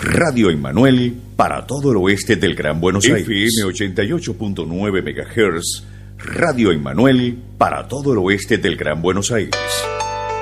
Radio Emmanuel para todo el oeste del Gran Buenos Aires. FM 88.9 MHz. Radio Emmanuel para todo el oeste del Gran Buenos Aires.